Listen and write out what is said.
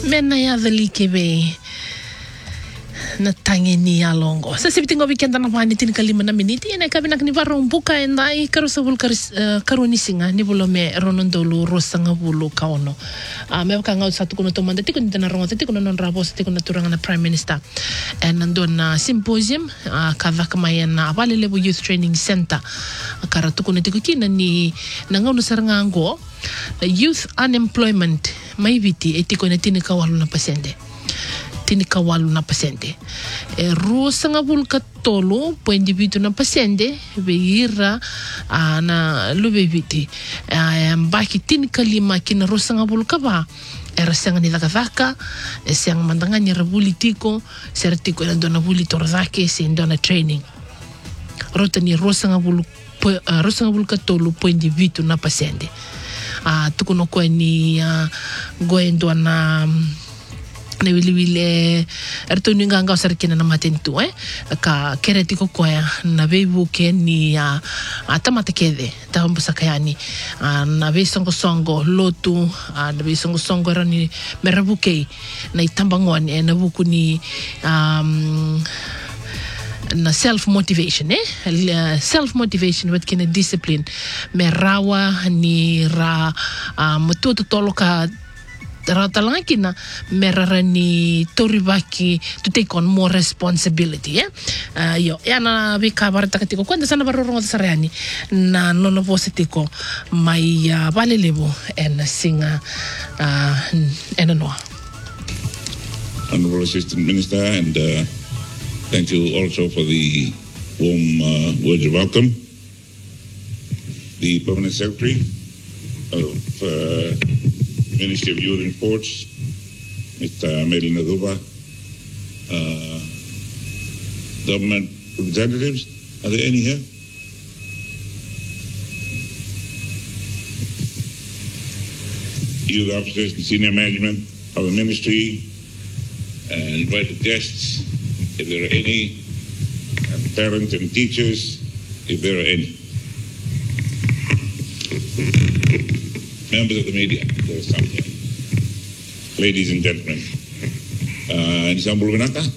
Mena ya dali kebe na tangi ni alongo. Sa sibiting weekend na mani tin kalima na miniti na kabinak ni varong buka enda I karusavul karunisinga ni bulome ronondolu rosanga bulu kaono. Me ka ngau satu kuno to manda tikun na rongo tikun non rabos tikun na turanga na prime minister. And nandun na symposium kadha kamayan na Avalelebu Youth Training Center. Kara tukun tikukina ni nangau no sarangango youth unemployment may viti etiko na tinikawalu na pasende. Tinikawalu na pasende. Rosa nga bulka tolo po individu na pasende beira na lubeviti. Baki tinikalima kina rosa nga bulka ba era sanga ni lakavaka siang mandangan ni rabulitiko sertiko na dona bulitor zake sin dona training. Rota ni rosa nga bulka tolo po individu na pasende. Tukuno ko ni goendo na wili erto ninga ngau sarkina na matentu ka keretiko ko na bebu ke ni tamata kede tambusa kayani na be songo lotu na be songo rani merabuke na itambangwan na buku ni na self-motivation self-motivation wat kina discipline merawa ni ra mutu tolo ka ratalanga kina merara ni toribaki to take on more responsibility yo yana be kabar takatiko kwenda sana barorongo sarani na nono positiko mai Avalelebu and singa and no Honorable Assistant Minister, and thank you also for the warm words of welcome. The Permanent Secretary of Ministry of Youth and Sports, Mr. Melina Duba, government representatives, are there any here? Youth officers and senior management of the ministry, and invited guests, if there are any, and parents and teachers, if there are any. Members of the media, there are some here. Ladies and gentlemen, Nisambul Vinaka.